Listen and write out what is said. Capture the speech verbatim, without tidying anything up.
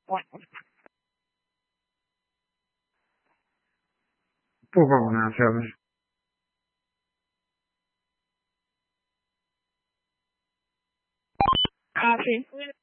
不管我拿下来。 Ah, sí.